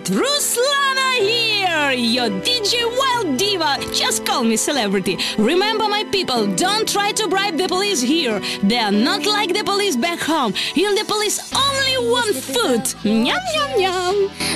Ruslana here, your DJ Wild Diva. Just call me celebrity. Remember, my people, don't try to bribe the police here. They are not like the police back home. Here the police only want food. Nyam, nyam, nyam.